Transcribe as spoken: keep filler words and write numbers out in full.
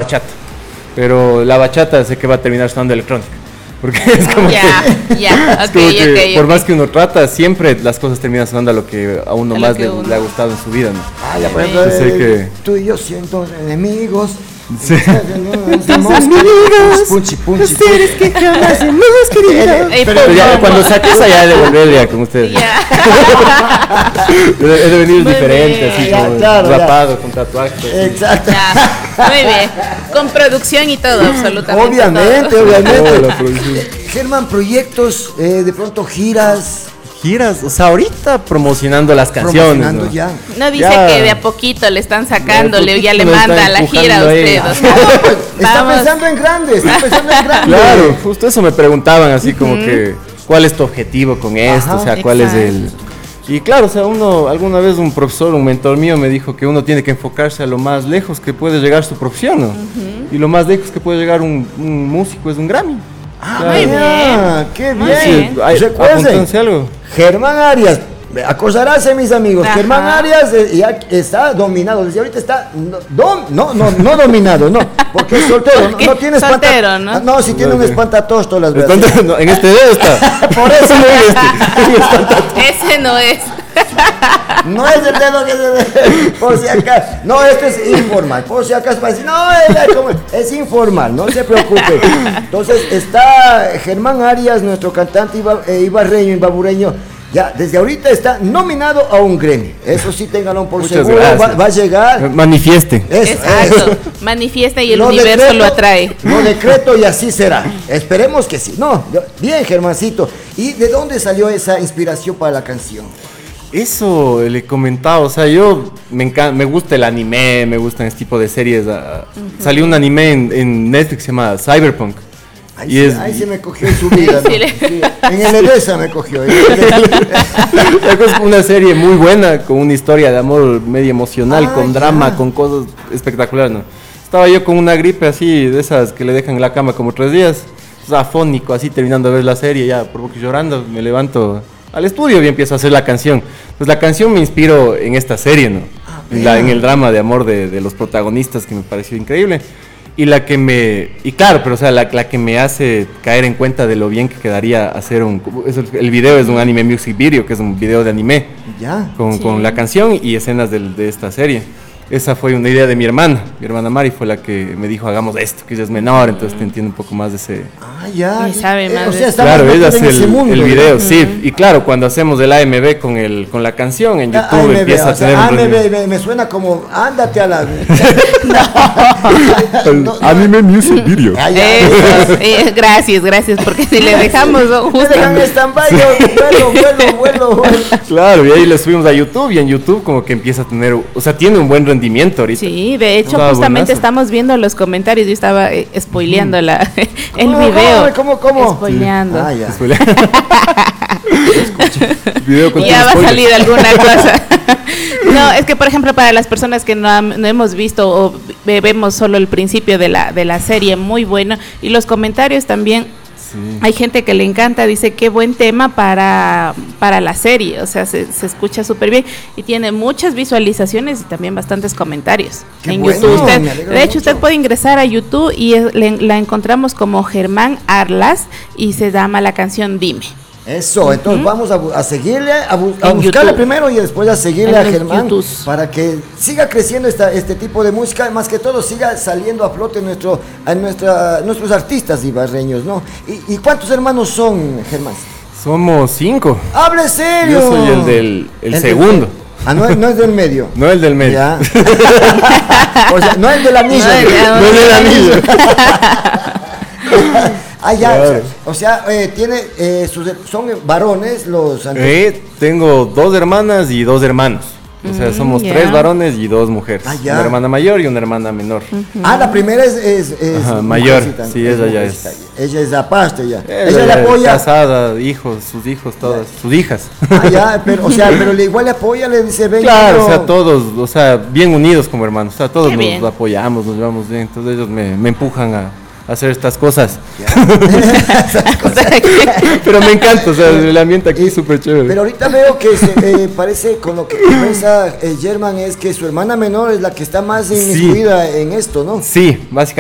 bachata. Pero la bachata sé que va a terminar sonando electrónica. Porque es como ya, que, ya, es ok, como que ok, por ok. más que uno trata, siempre las cosas terminan sonando a lo que a uno A lo más que le, uno- le ha gustado en su vida, ¿no? Ah, ya, por ejemplo, Yo sé eh, que- tú y yo siendo enemigos. Sí. Somos amigos, punchi, punchi, los seres que jamás hemos querido. Ey, Pero ya, ¿cómo? cuando saques allá de volver ya con ustedes. Ya. He de venir Muy diferente, bien. así Ya, como claro, ya. rapado, con tatuajes. Exacto. Ya, muy bien. Con producción y todo, absolutamente. Obviamente, todo. obviamente. Oh, la producción. Germán, proyectos, eh, de pronto giras, Giras, o sea, ahorita promocionando las canciones. promocionando ¿no? ya. No dice Ya. que de a poquito le están sacando, De a le- ya le poquito lo manda están la gira a empujando ahí. usted. O sea, no, pues, Está vamos. pensando en grande, está pensando en grande. Claro, justo eso me preguntaban, así como que, ¿cuál es tu objetivo con esto? Ajá. O sea, ¿cuál es el...? Exacto. Y claro, o sea, uno, alguna vez un profesor, un mentor mío me dijo que uno tiene que enfocarse a lo más lejos que puede llegar su profesión, ¿no? Y lo más lejos que puede llegar un, un músico es un Grammy. Ah, Claro. muy bien. mira, qué Muy bien. bien. Sí, hay- Recuerden, apúntense algo. Germán Arias, acosarse mis amigos. Ajá. Germán Arias eh, ya está dominado, desde ahorita está no, dom- no, no, no dominado, no, porque es soltero, no, Porque no tiene espanta- soltero, ¿no? Ah, no, si tiene un No, sí. espantatosto las veces. Entonces, no, en este dedo está. Por eso no es este. Ese no es. No es el dedo que se por si acaso. No, este es informal. Por si acaso para decir, no, es, como- es informal, no se preocupe. Entonces está Germán Arias, nuestro cantante iba- eh, ibarreño, ibabureño. Ya, desde ahorita está nominado a un Grammy. Eso sí, ténganlo por Muchas seguro. Va, gracias. va a llegar. Manifieste. Eso, Exacto. eso. Manifiesta y el Lo universo decreto- lo atrae. Lo decreto y así será. Esperemos que sí. No, yo- bien, Germancito. ¿Y de dónde salió esa inspiración para la canción? Eso le he comentado, o sea, yo me encanta, me gusta el anime, me gustan este tipo de series. ah, Salió un anime en, en Netflix que se llama Cyberpunk. Ahí, Y se, es- ahí se me cogió en su vida. ¿no? Sí, le- Sí, en el Edesa me cogió. ¿eh? Es una serie muy buena, con una historia de amor medio emocional, Ah, con ya. drama, con cosas espectaculares, ¿no? Estaba yo con una gripe así, de esas que le dejan en la cama como tres días, o sea, afónico, así terminando de ver la serie, ya por poco llorando, me levanto al estudio y empiezo a hacer la canción. Pues la canción me inspiró en esta serie, ¿no? En, la- en el drama de amor de, de los protagonistas, que me pareció increíble. Y la que me, y claro, pero o sea, la, la que me hace caer en cuenta de lo bien que quedaría hacer un, es el, el video es un anime music video, que es un video de anime, Ya. con, Sí. con la canción y escenas del- de esta serie. Esa fue una idea de mi hermana, mi hermana Mari fue la que me dijo hagamos esto, que ella es menor, entonces te entiende un poco más de ese... Ah, ya. Y sabe Eh, más o de sea, eso. estamos Claro, ella metidos hace en ese el, mundo, el ¿no? video, sí, y claro, cuando hacemos el A M V con, el, con la canción en Ya, YouTube A M V, empieza o a tener sea, un A M V ritmo. me, me suena como ándate a la. El No, no. Anime Music Video. Ah, ya. Eso, eh, gracias, gracias, porque si le dejamos ¿no? Me justo. dejan en stand-by, yo vuelo, vuelo, vuelo, vuelo. Claro, y ahí lo subimos a YouTube y en YouTube como que empieza a tener, o sea, tiene un buen rendimiento ahorita. Sí, de hecho, Estaba justamente buenazo. estamos viendo los comentarios. Yo estaba eh, spoileando la, el ¿Cómo, video. cómo, cómo, cómo? Spoileando. Ah, ya. Video con Ya va a spoilers. salir alguna cosa. No, es que por ejemplo para las personas que no, han- no hemos visto o ve- vemos solo el principio de la, de la serie, muy bueno. Y los comentarios también, Sí. hay gente que le encanta, dice qué buen tema para, para la serie. O sea, se, se escucha súper bien y tiene muchas visualizaciones y también bastantes comentarios Qué en bueno, YouTube. Usted- me alegro de hecho, mucho. usted puede ingresar a YouTube y es- le- la encontramos como Germán Arlas y se llama la canción Dime. Eso, entonces vamos a, bu- a seguirle, a, bu- a En buscarle YouTube. primero y después a seguirle En a los Germán YouTube. para que siga creciendo esta, este tipo de música, más que todo siga saliendo a flote nuestro, a nuestra, nuestros artistas ibarreños, ¿no? ¿Y, y cuántos hermanos son, Germán? Somos cinco. ¡Hable serio! Yo soy el del el del- segundo, Ah, no, es- no es del medio. no el del medio. Ya. O sea, no es del anillo. No, ya, No es del anillo. Ah, ya. Claro. O sea, eh, tiene, eh, sus, son varones los ante- Eh, tengo dos hermanas y dos hermanos. O sea, Mm, somos ya. tres varones y dos mujeres. Ah, ya. Una hermana mayor y una hermana menor. Ah, la primera es, es, es Ajá, mayor. mujercita, Sí, ella ya mujercita. es. Ella es aparte ya. Ella Ella le ya apoya. casada, hijos, sus hijos, todas, sus hijas. Ah, ya, pero, o sea, pero le, igual le apoya, le dice, ven. Claro, yo- o sea, todos, o sea, bien unidos como hermanos. O sea, todos Qué nos bien. apoyamos, nos llevamos bien. Entonces ellos me, me empujan a hacer estas cosas. O sea, que- Pero me encanta, o sea, el ambiente aquí es súper chévere. Pero ahorita veo que se, eh, parece con lo que piensa eh, Germán es que su hermana menor es la que está más Sí. inmiscuida en esto, ¿no? Sí, básicamente.